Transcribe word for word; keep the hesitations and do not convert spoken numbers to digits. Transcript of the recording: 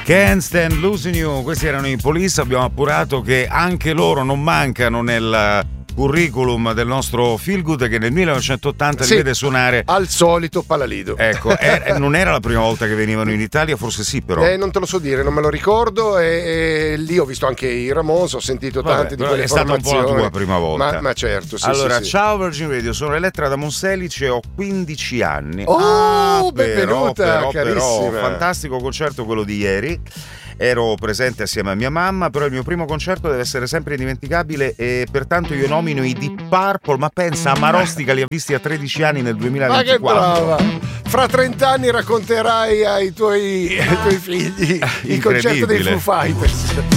Can't Stand Losing You, questi erano i Police. Abbiamo appurato che anche loro non mancano nel curriculum del nostro Feel Good, che nel millenovecentottanta sì, li vede suonare al solito Palalido. Ecco, è, non era la prima volta che venivano in Italia, forse sì, però eh, non te lo so dire, non me lo ricordo. E, e lì ho visto anche i Ramos, ho sentito Vabbè, tante di quelle è stata un po' la formazioni. tua prima volta. Ma, ma certo, sì, allora, sì, sì. ciao Virgin Radio, sono Elettra da Monselice, ho quindici anni. Oh, ah, benvenuta, però, però, carissima. però, fantastico concerto quello di ieri. Ero presente assieme a mia mamma, però il mio primo concerto deve essere sempre indimenticabile e pertanto io nomino i Deep Purple. Ma pensa, a Marostica li ha visti a tredici anni nel duemilaventiquattro. Ma che brava! Fra trenta anni racconterai ai tuoi, ai tuoi figli il concerto dei Foo Fighters.